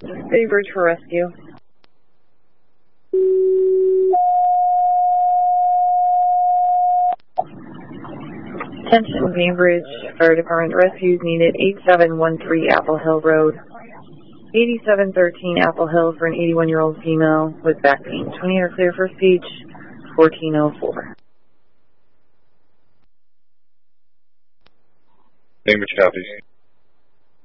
Bainbridge for rescue. Attention, Bainbridge Fire Department, rescues needed 8713 Apple Hill Road. 8713 Apple Hill for an 81-year-old female with back pain. 20 clear first page, 1404. Bainbridge copies.